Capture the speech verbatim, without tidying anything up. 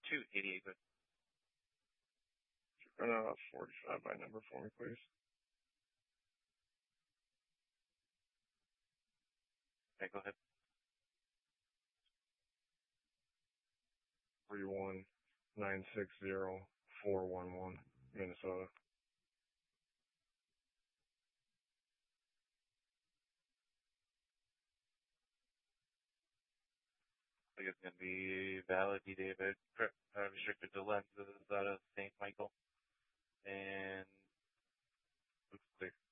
two eighty-eight good. Run out forty-five by number for me, please. Okay, go ahead. three one nine six zero four one one, Minnesota. I think it's going to be valid, D. David. Uh, restricted to lenses out of Saint Michael. And looks clear.